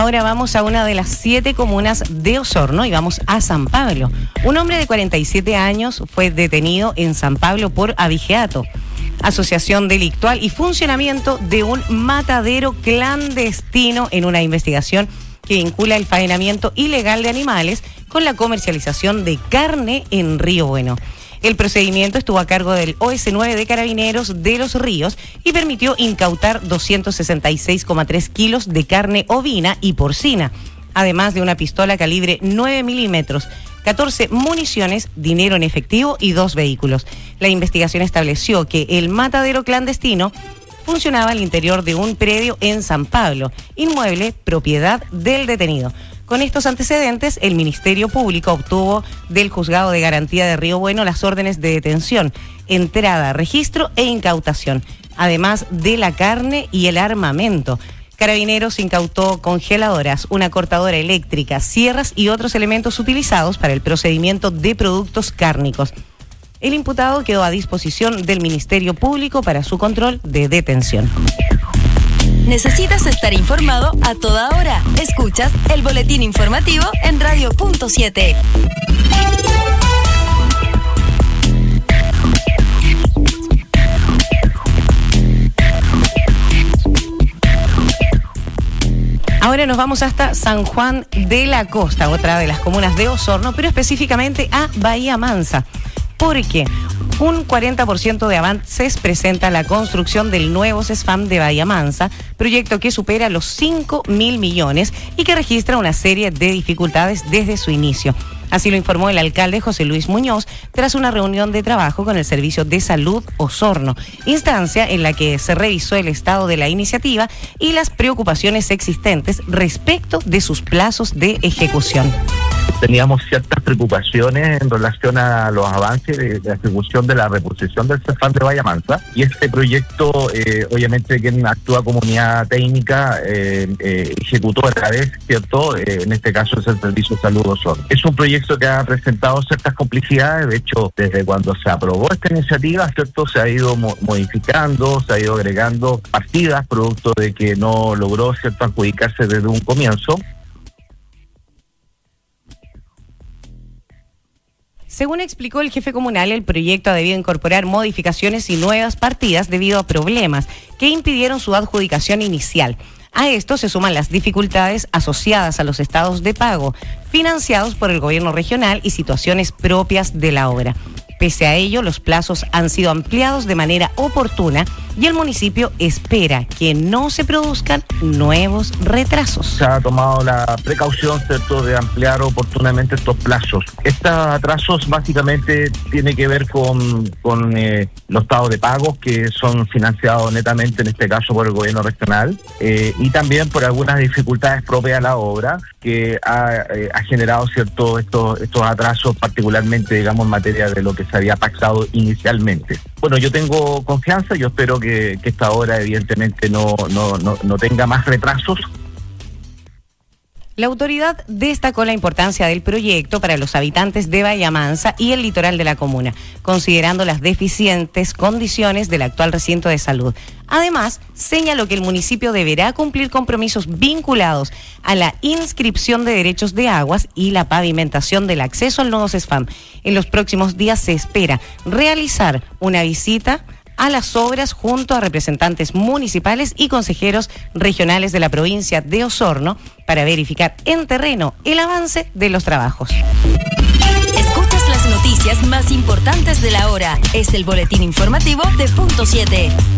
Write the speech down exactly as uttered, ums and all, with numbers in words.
Ahora vamos a una de las siete comunas de Osorno y vamos a San Pablo. Un hombre de cuarenta y siete años fue detenido en San Pablo por abigeato, asociación delictual y funcionamiento de un matadero clandestino en una investigación que vincula el faenamiento ilegal de animales con la comercialización de carne en Río Bueno. El procedimiento estuvo a cargo del O S nueve de Carabineros de Los Ríos y permitió incautar doscientos sesenta y seis coma tres kilos de carne ovina y porcina, además de una pistola calibre nueve milímetros, catorce municiones, dinero en efectivo y dos vehículos. La investigación estableció que el matadero clandestino funcionaba al interior de un predio en San Pablo, inmueble propiedad del detenido. Con estos antecedentes, el Ministerio Público obtuvo del Juzgado de Garantía de Río Bueno las órdenes de detención, entrada, registro e incautación, además de la carne y el armamento. Carabineros incautó congeladoras, una cortadora eléctrica, sierras y otros elementos utilizados para el procedimiento de productos cárnicos. El imputado quedó a disposición del Ministerio Público para su control de detención. ¿Necesitas estar informado a toda hora? Escuchas el boletín informativo en Radio Punto siete. Ahora nos vamos hasta San Juan de la Costa, otra de las comunas de Osorno, pero específicamente a Bahía Mansa, porque un cuarenta por ciento de avances presenta la construcción del nuevo CESFAM de Bahía Mansa, proyecto que supera los cinco mil millones y que registra una serie de dificultades desde su inicio. Así lo informó el alcalde José Luis Muñoz tras una reunión de trabajo con el Servicio de Salud Osorno, instancia en la que se revisó el estado de la iniciativa y las preocupaciones existentes respecto de sus plazos de ejecución. Teníamos ciertas preocupaciones en relación a los avances de, de la ejecución de la reposición del CESFAM de Bahía Mansa, y este proyecto, eh, obviamente, quien actúa como unidad técnica, eh, eh, ejecutó a través, ¿cierto? Eh, en este caso es el Servicio de Salud Osorno. Es un proyecto que ha presentado ciertas complejidades. De hecho, desde cuando se aprobó esta iniciativa, ¿cierto? Se ha ido mo- modificando, se ha ido agregando partidas, producto de que no logró, ¿cierto?, adjudicarse desde un comienzo. Según explicó el jefe comunal, el proyecto ha debido incorporar modificaciones y nuevas partidas debido a problemas que impidieron su adjudicación inicial. A esto se suman las dificultades asociadas a los estados de pago, financiados por el gobierno regional y situaciones propias de la obra. Pese a ello, los plazos han sido ampliados de manera oportuna y el municipio espera que no se produzcan nuevos retrasos. Se ha tomado la precaución, ¿cierto?, de ampliar oportunamente estos plazos. Estos atrasos básicamente tienen que ver con, con eh, los estados de pagos que son financiados netamente, en este caso, por el gobierno regional, eh, y también por algunas dificultades propias de la obra que ha, eh, ha generado, ¿cierto?, estos, estos atrasos, particularmente, digamos, en materia de lo que se había pactado inicialmente. Bueno, yo tengo confianza, yo espero que, que esta obra evidentemente no, no, no, no tenga más retrasos. La autoridad destacó la importancia del proyecto para los habitantes de Bahía Mansa y el litoral de la comuna, considerando las deficientes condiciones del actual recinto de salud. Además, señaló que el municipio deberá cumplir compromisos vinculados a la inscripción de derechos de aguas y la pavimentación del acceso al nuevo CESFAM. En los próximos días se espera realizar una visita a las obras junto a representantes municipales y consejeros regionales de la provincia de Osorno para verificar en terreno el avance de los trabajos. Escuchas las noticias más importantes de la hora. Es el boletín informativo de Punto siete.